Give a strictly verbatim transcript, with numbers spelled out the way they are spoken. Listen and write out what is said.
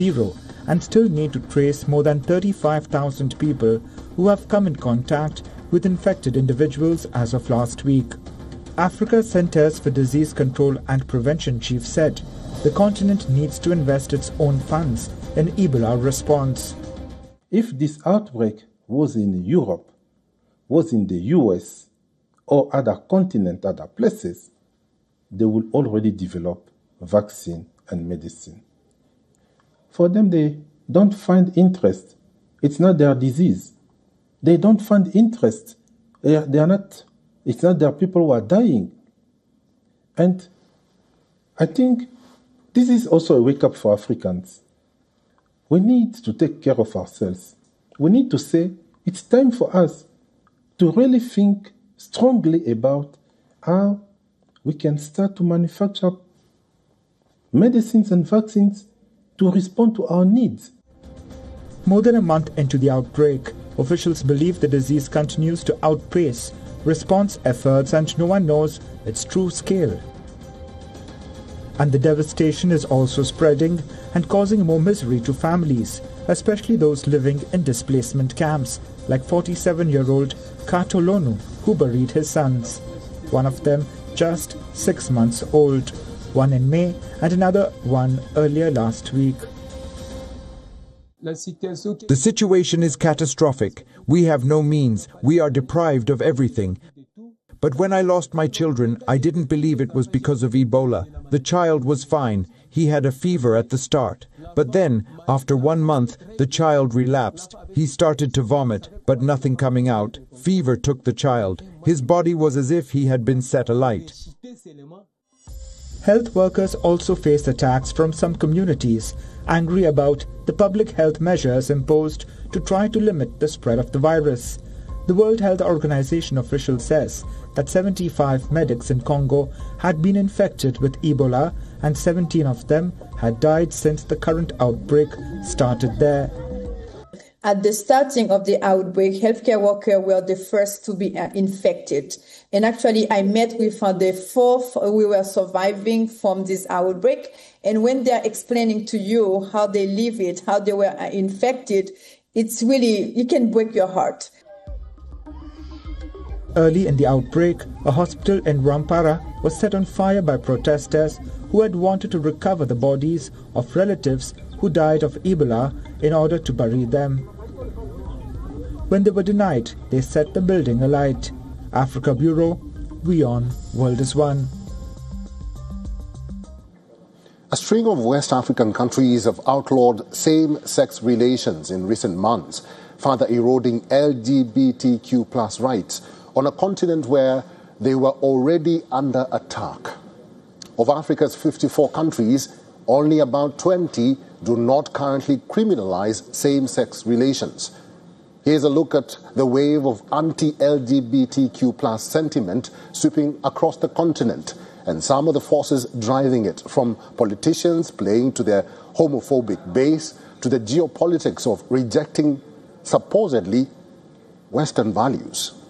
zero and still need to trace more than thirty-five thousand people who have come in contact with infected individuals as of last week. Africa Centers for Disease Control and Prevention chief said the continent needs to invest its own funds in Ebola response. If this outbreak was in Europe, was in the U S or other continents, other places, they will already develop vaccine and medicine. For them, they don't find interest. It's not their disease. They don't find interest. They are, they are not, it's not their people who are dying. And I think this is also a wake-up for Africans. We need to take care of ourselves. We need to say, it's time for us to really think strongly about how we can start to manufacture medicines and vaccines to respond to our needs. More than a month into the outbreak, officials believe the disease continues to outpace response efforts and no one knows its true scale. And the devastation is also spreading and causing more misery to families, especially those living in displacement camps, like forty-seven-year-old Katolonu, who buried his sons. One of them just six months old, one in May and another one earlier last week. The situation is catastrophic. We have no means. We are deprived of everything. But when I lost my children, I didn't believe it was because of Ebola. The child was fine. He had a fever at the start. But then, after one month, the child relapsed. He started to vomit, but nothing coming out. Fever took the child. His body was as if he had been set alight. Health workers also face attacks from some communities, angry about the public health measures imposed to try to limit the spread of the virus. The World Health Organization official says that seventy-five medics in Congo had been infected with Ebola and seventeen of them had died since the current outbreak started there. At the starting of the outbreak, healthcare workers were the first to be uh, infected. And actually, I met with uh, the fourth uh, we were surviving from this outbreak. And when they're explaining to you how they live it, how they were uh, infected, it's really, you can break your heart. Early in the outbreak, a hospital in Rwampara was set on fire by protesters who had wanted to recover the bodies of relatives who died of Ebola in order to bury them. When they were denied, they set the building alight. Africa Bureau, WION, World is One. A string of West African countries have outlawed same-sex relations in recent months, further eroding L G B T Q plus rights on a continent where they were already under attack. Of Africa's fifty-four countries, only about twenty do not currently criminalize same-sex relations. Here's a look at the wave of anti-L G B T Q plus sentiment sweeping across the continent and some of the forces driving it, from politicians playing to their homophobic base to the geopolitics of rejecting supposedly Western values.